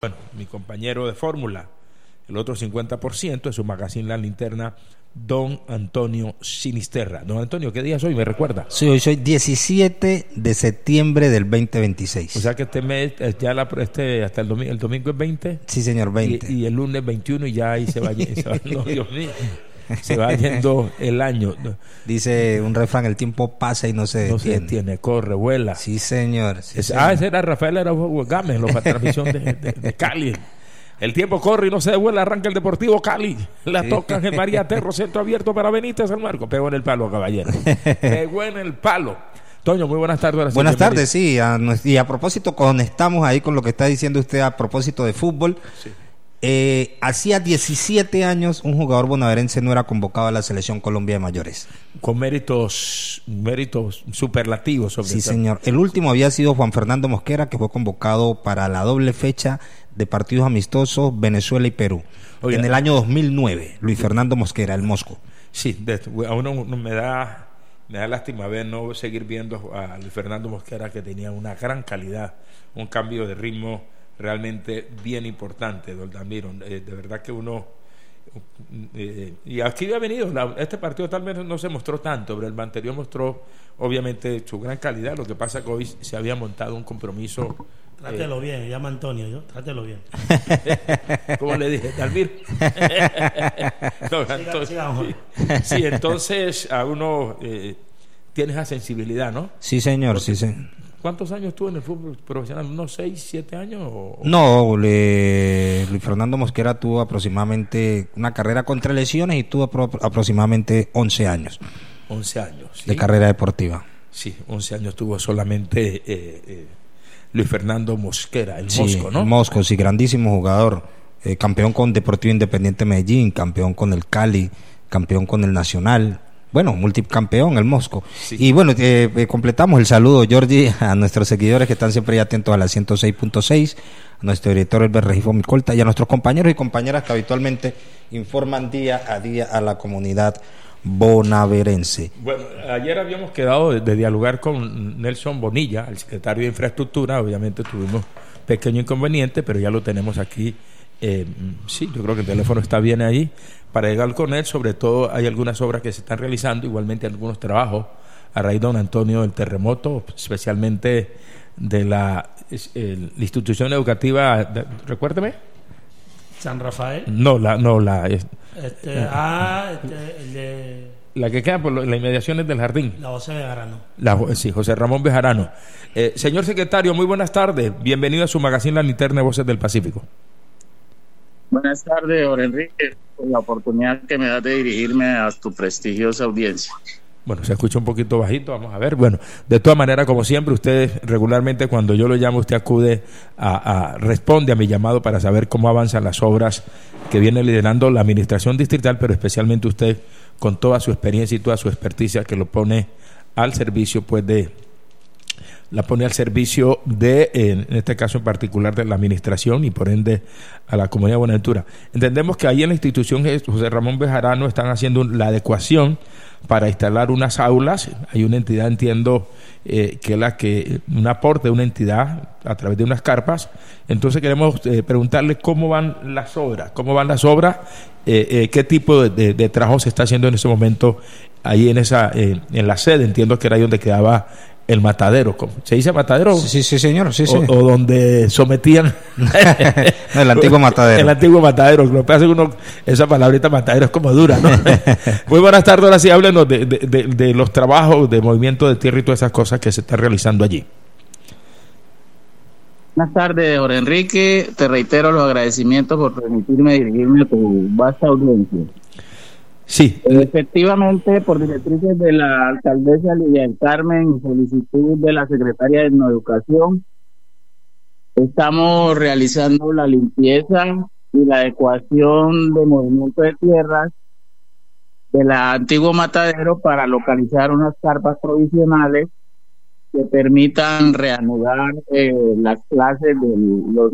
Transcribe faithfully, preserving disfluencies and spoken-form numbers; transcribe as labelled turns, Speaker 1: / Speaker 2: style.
Speaker 1: Bueno, mi compañero de fórmula, el otro cincuenta por ciento es su magazine La Linterna, don Antonio Sinisterra. Don Antonio, ¿qué día es hoy? ¿Me recuerda?
Speaker 2: Sí, hoy soy diecisiete de septiembre del veinte veintiséis.
Speaker 1: O sea que este mes, ya la, este, hasta el domingo, el domingo es veinte.
Speaker 2: Sí, señor, veinte.
Speaker 1: Y, y el lunes veintiuno y ya ahí se va, se va no, Dios mío, se va yendo el año.
Speaker 2: Dice un refrán, el tiempo pasa y no se detiene.
Speaker 1: No se detiene, corre, vuela.
Speaker 2: Sí, señor. Sí,
Speaker 1: es,
Speaker 2: señor.
Speaker 1: Ah, ese era Rafael era Gámez, la transmisión de, de, de Cali. El tiempo corre y no se devuelve, arranca el Deportivo Cali. La sí. toca Ángel María Terro, centro abierto para Benítez San Marcos. Pegó en el palo, caballero. Pegó en el palo. Toño, muy buenas tardes.
Speaker 2: Buenas tardes, sí. A, y a propósito, conectamos ahí con lo que está diciendo usted a propósito de fútbol. Sí. Eh, hacía diecisiete años un jugador bonaerense no era convocado a la Selección Colombia de mayores.
Speaker 1: Con méritos méritos superlativos sobre
Speaker 2: Sí, el señor. El último había sido Juan Fernando Mosquera, que fue convocado para la doble fecha de partidos amistosos Venezuela y Perú. Oiga, en el año dos mil nueve, Luis Fernando Mosquera, el Mosco.
Speaker 1: Sí, de, a uno, uno me da me da lástima ver no seguir viendo a Luis Fernando Mosquera, que tenía una gran calidad, un cambio de ritmo realmente bien importante, don Damiro. Eh, de verdad que uno eh, y aquí ha venido la, este partido tal vez no se mostró tanto, pero el anterior mostró obviamente su gran calidad. Lo que pasa es que hoy se había montado un compromiso.
Speaker 3: Trátelo eh, bien, llama Antonio, ¿yo? Trátelo bien.
Speaker 1: ¿Cómo le dije? Dalmir. No, entonces, sí, sí, entonces a uno eh, tiene esa sensibilidad, ¿no?
Speaker 2: Sí, señor,
Speaker 1: Porque,
Speaker 2: sí, señor.
Speaker 1: ¿Cuántos años estuvo en el fútbol profesional? ¿Unos seis, siete años? O...
Speaker 2: No, le, Luis Fernando Mosquera tuvo aproximadamente una carrera contra lesiones y tuvo apro, aproximadamente once años.
Speaker 1: once años. ¿Sí?
Speaker 2: De carrera deportiva.
Speaker 1: Sí, once años tuvo solamente eh, eh, Luis Fernando Mosquera, el
Speaker 2: sí,
Speaker 1: Mosco, ¿no?
Speaker 2: El Mosco, sí, grandísimo jugador. Eh, campeón con Deportivo Independiente Medellín, campeón con el Cali, campeón con el Nacional. Bueno, multicampeón, el Mosco. Sí. Y bueno, eh, eh, completamos el saludo, Jordi, a nuestros seguidores que están siempre atentos a la ciento seis punto seis, a nuestro director Elber Regifo Micolta y a nuestros compañeros y compañeras que habitualmente informan día a día a la comunidad bonaverense.
Speaker 1: Bueno, ayer habíamos quedado de, de dialogar con Nelson Bonilla, el secretario de Infraestructura. Obviamente tuvimos pequeño inconveniente, pero ya lo tenemos aquí. Eh, sí, yo creo que el teléfono está bien ahí para llegar con él. Sobre todo hay algunas obras que se están realizando, igualmente algunos trabajos a raíz de don Antonio del terremoto, especialmente de la, eh, la institución educativa, de, recuérdeme.
Speaker 3: San Rafael.
Speaker 1: No, la, no la. Es,
Speaker 3: este, eh, ah, este, el de.
Speaker 1: La que queda por las inmediaciones del jardín.
Speaker 3: La José Bejarano.
Speaker 1: La, sí, José Ramón Bejarano. Eh, señor secretario, muy buenas tardes. Bienvenido a su magazine La Linterna de Voces del Pacífico.
Speaker 4: Buenas tardes, don Enrique, por la oportunidad que me das de dirigirme a tu prestigiosa audiencia.
Speaker 1: Bueno, se escucha un poquito bajito, vamos a ver. Bueno, de todas maneras, como siempre, usted regularmente cuando yo lo llamo, usted acude a, a responde a mi llamado para saber cómo avanzan las obras que viene liderando la administración distrital, pero especialmente usted con toda su experiencia y toda su experticia que lo pone al servicio, pues de la pone al servicio de, en este caso en particular, de la administración y por ende a la comunidad de Buenaventura. Entendemos que ahí en la institución José Ramón Bejarano están haciendo la adecuación para instalar unas aulas. Hay una entidad, entiendo, eh, que es la que, un aporte de una entidad a través de unas carpas. Entonces queremos eh, preguntarle cómo van las obras, cómo van las obras, eh, eh, qué tipo de, de, de trabajo se está haciendo en ese momento ahí en esa, eh, en la sede. Entiendo que era ahí donde quedaba el matadero. ¿Se dice matadero?
Speaker 2: Sí, sí, señor. Sí, sí.
Speaker 1: O, o donde sometían
Speaker 2: el antiguo matadero.
Speaker 1: El antiguo matadero. Lo que pasa es que uno, esa palabrita matadero es como dura, ¿no? Muy buenas tardes. Ahora sí, háblenos de, de, de, de los trabajos de movimiento de tierra y todas esas cosas que se están realizando allí.
Speaker 4: Buenas tardes, don Enrique. Te reitero los agradecimientos por permitirme dirigirme a tu vasta audiencia.
Speaker 1: Sí.
Speaker 4: Efectivamente, por directrices de la alcaldesa Lidia del Carmen y solicitud de la secretaria de Educación, estamos realizando la limpieza y la adecuación de movimiento de tierras de la antiguo matadero para localizar unas carpas provisionales que permitan reanudar eh, las clases de los